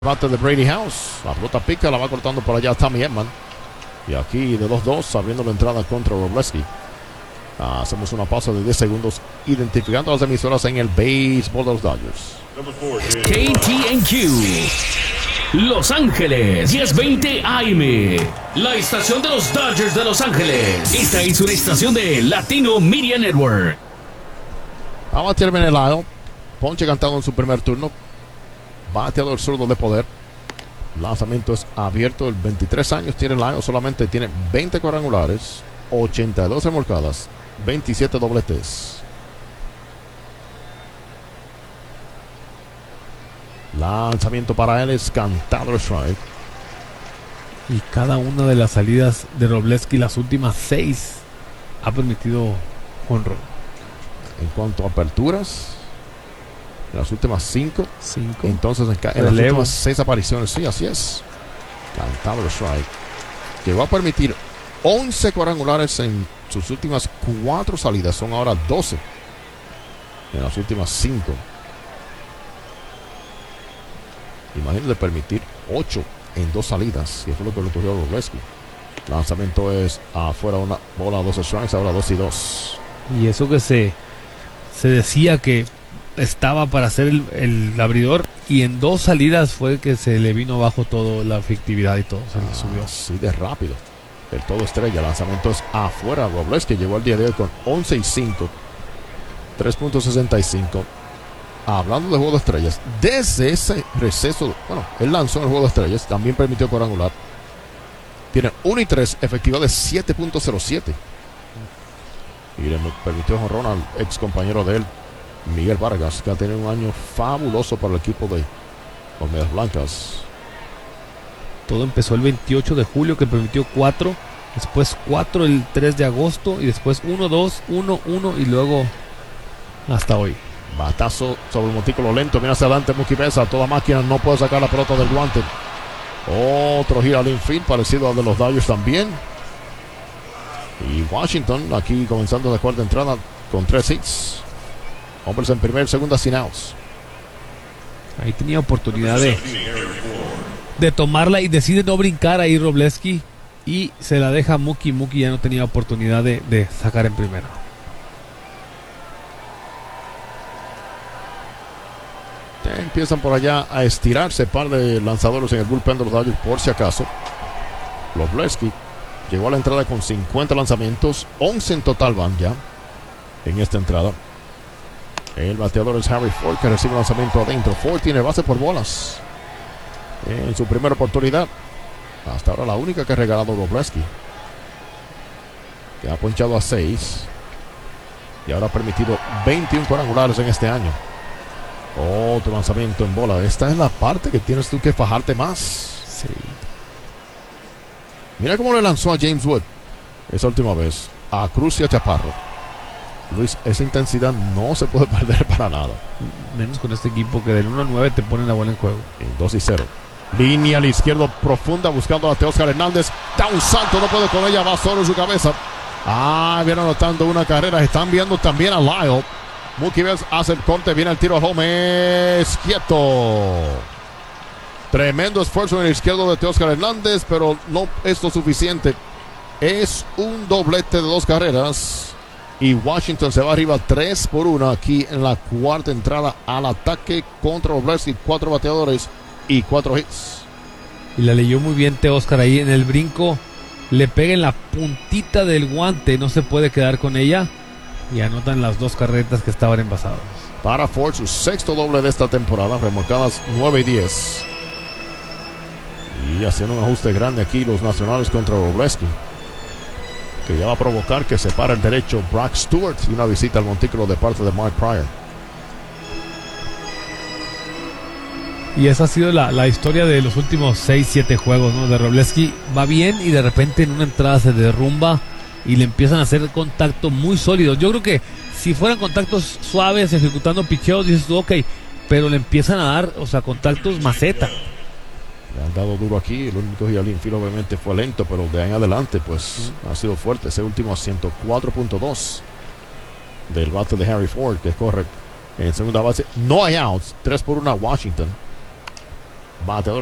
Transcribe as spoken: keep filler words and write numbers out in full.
Bate de Brady House, la pelota pica, la va cortando por allá Tommy Edman. Y aquí de dos dos, abriendo la entrada contra Wroblewski. Ah, hacemos una pausa de diez segundos, identificando las emisoras en el béisbol de los Dodgers. K T N Q, Los Ángeles, diez veinte A M, la estación de los Dodgers de Los Ángeles. Esta es una estación de Latino Media Network. Va a batear Menelao, ponche cantado en su primer turno. Bateador zurdo de poder. Lanzamiento es abierto. El veintitrés años tiene Lyle. Solamente tiene veinte cuadrangulares, ochenta y dos remolcadas, veintisiete dobletes. Lanzamiento para él es cantado el strike. Y cada una de las salidas de Wroblewski, las últimas seis, ha permitido jonrón. En cuanto a aperturas, en las últimas cinco, Cinco. entonces en, ca- en las últimas seis apariciones, sí, así es. Cantado el strike. Llegó a permitir once cuadrangulares en sus últimas cuatro salidas. Son ahora doce en las últimas cinco. Imagínate permitir ocho en dos salidas, y eso es lo que le ocurrió a Wroblewski. Lanzamiento es afuera, una bola, dos strikes, ahora dos y dos. Y eso que se, se decía que estaba para ser el, el abridor, y en dos salidas fue que se le vino abajo toda la efectividad y todo, se le Ah, subió. así de rápido. El todo estrella. Lanzamiento es afuera. Wroblewski llegó el día de hoy con once y cinco, tres punto sesenta y cinco. Hablando de juego de estrellas, desde ese receso, bueno, él lanzó en el juego de estrellas, también permitió cuadrangular. Tiene uno y tres, efectividad de siete punto cero siete. Y le permitió jonrón al ex compañero de él, Miguel Vargas, que ha tenido un año fabuloso para el equipo de los Medias Blancas. Todo empezó el veintiocho de julio, que permitió cuatro, después cuatro el tres de agosto, y después uno, dos, uno, uno, y luego hasta hoy. Batazo sobre el montículo lento. Viene hacia adelante Mookie Betts. A toda máquina, no puede sacar la pelota del guante. Otro giro al infield, parecido al de los Dodgers también. Y Washington aquí comenzando de cuarta entrada con tres hits. Hombres en primer, segunda sin outs. Ahí tenía oportunidad de, de tomarla y decide no brincar ahí Wroblewski, y se la deja a Mookie. Mookie ya no tenía oportunidad de, de sacar en primera. Empiezan por allá a estirarse par de lanzadores en el bullpen de los Dodgers por si acaso. Wroblewski llegó a la entrada con cincuenta lanzamientos, once en total van ya en esta entrada. El bateador es Harry Ford, que recibe un lanzamiento adentro. Ford tiene base por bolas en su primera oportunidad. Hasta ahora la única que ha regalado Wroblewski, que ha ponchado a seis y ahora ha permitido veintiún cuadrangulares en este año. Otro lanzamiento en bola. Esta es la parte que tienes tú que fajarte más. Sí. Mira cómo le lanzó a James Wood esa última vez, a Cruz y a Chaparro. Luis, esa intensidad no se puede perder para nada. Menos con este equipo que del uno al nueve te ponen la bola en juego. En dos y cero. Línea al izquierdo profunda, buscando a Teóscar Hernández. Da un salto, no puede con ella, va solo en su cabeza. Ah, viene anotando una carrera. Están viendo también a Lyle. Mookie Betts hace el corte, viene el tiro al home, es quieto. Tremendo esfuerzo en el izquierdo de Teóscar Hernández, pero no es lo suficiente. Es un doblete de dos carreras y Washington se va arriba tres por uno aquí en la cuarta entrada al ataque contra Wroblewski. Cuatro bateadores y cuatro hits. Y la leyó muy bien Teóscar ahí en el brinco. Le pega en la puntita del guante, no se puede quedar con ella. Y anotan las dos carretas que estaban envasadas. Para Ford, su sexto doble de esta temporada, remolcadas nueve y diez. Y haciendo un ajuste grande aquí los nacionales contra Wroblewski, que ya va a provocar que se para el derecho Brock Stewart y una visita al montículo de parte de Mark Prior. Y esa ha sido la, la historia de los últimos seis siete juegos, ¿no? De Wroblewski va bien y de repente en una entrada se derrumba y le empiezan a hacer contacto muy sólidos. Yo creo que si fueran contactos suaves, ejecutando picheos, dices tú, ok, pero le empiezan a dar, o sea, contactos maceta. Le han dado duro aquí. El único giro al infield obviamente fue lento, pero de ahí en adelante pues mm. ha sido fuerte. Ese último a ciento cuatro punto dos del bate de Harry Ford, que corre en segunda base. No hay outs, tres por uno a Washington. Bateador